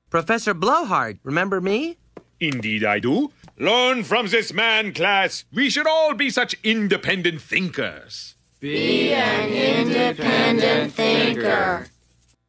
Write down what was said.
Professor Blowhard, remember me? Indeed I do. Learn from this man, class. We should all be such independent thinkers. Be an independent thinker.